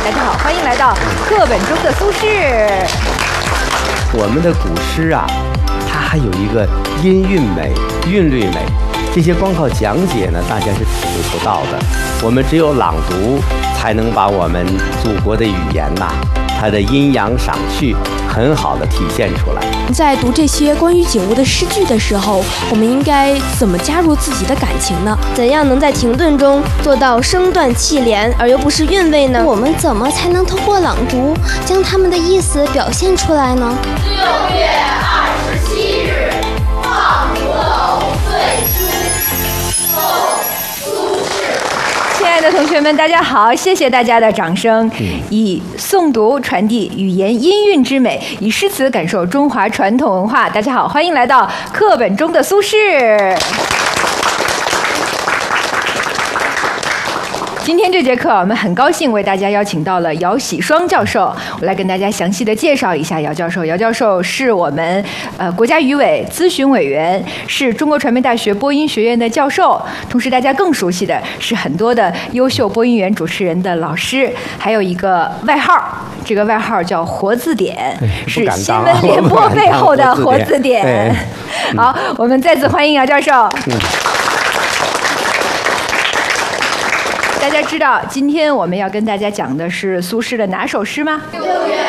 大家好，欢迎来到课本中的苏轼。 我们的古诗啊，它还有一个音韵美、韵律美，这些光靠讲解呢，大家是体会不到的。我们只有朗读，才能把我们祖国的语言呐，它的阴阳赏趣很好的体现出来。 在读这些关于景物的诗句的时候，我们应该怎么加入自己的感情呢？ 怎样能在停顿中做到声断气连而又不失韵味呢？ 我们怎么才能通过朗读将他们的意思表现出来呢 ？6月27日，望湖楼醉书，宋·苏轼。 亲爱的同学们，大家好！谢谢大家的掌声。以诵读传递语言音韵之美，以诗词感受中华传统文化。大家好，欢迎来到课本中的苏轼。今天这节课，我们很高兴为大家邀请到了姚喜双教授，我来跟大家详细的介绍一下姚教授。姚教授是我们国家语委咨询委员，是中国传媒大学播音学院的教授，同时大家更熟悉的是很多的优秀播音员、主持人的老师，还有一个外号，这个外号叫活字典，是新闻联播背后的活字典。好，我们再次欢迎姚教授。大家知道今天我们要跟大家讲的是苏轼的哪首诗吗 ？6月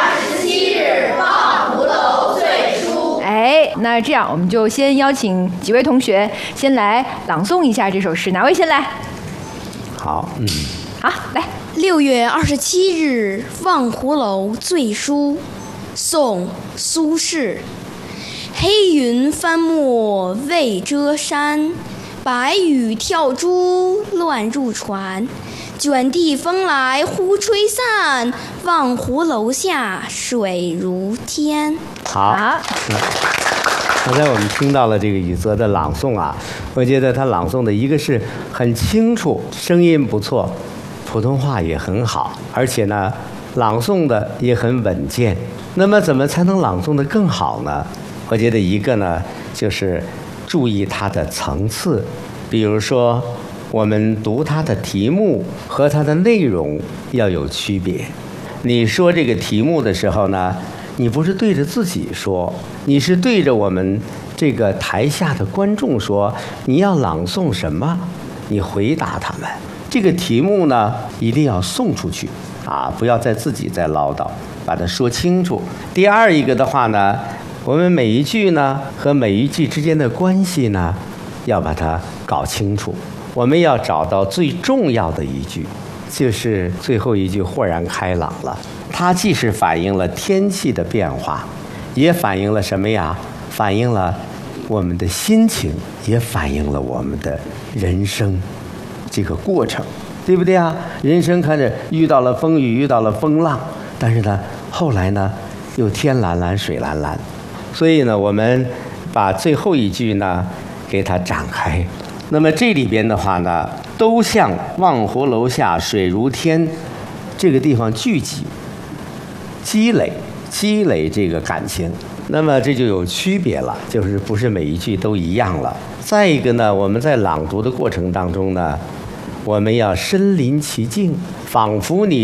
27日，望湖楼醉书。 那这样我们就先邀请几位同学先来朗诵一下这首诗，哪位先来？ 好， 好，来。 6月27日，望湖楼醉书，宋·苏轼。黑云翻墨未遮山，白雨跳珠乱入船，卷地风来忽吹散，望湖楼下水如天。 好，刚才我们听到了这个宇泽的朗诵啊，我觉得他朗诵的一个是很清楚，声音不错，普通话也很好，而且呢，朗诵的也很稳健。那么怎么才能朗诵得更好呢？我觉得一个呢，就是注意它的层次，比如说我们读它的题目和它的内容要有区别。你说这个题目的时候呢，你不是对着自己说，你是对着我们这个台下的观众说，你要朗诵什么，你回答他们。这个题目呢，一定要送出去啊，不要自己再唠叨，把它说清楚。第二一个的话呢，我们每一句呢和每一句之间的关系呢，要把它搞清楚。我们要找到最重要的一句，就是最后一句豁然开朗了。它既是反映了天气的变化，也反映了什么呀？反映了我们的心情，也反映了我们的人生这个过程，对不对啊？人生看着遇到了风雨，遇到了风浪，但是呢，后来呢，又天蓝蓝，水蓝蓝。所以呢，我们把最后一句呢给它展开。那么这里边的话呢，都向望湖楼下水如天这个地方聚集、积累这个感情。那么这就有区别了，就是不是每一句都一样了。再一个呢，我们在朗读的过程当中呢，我们要身临其境，仿佛你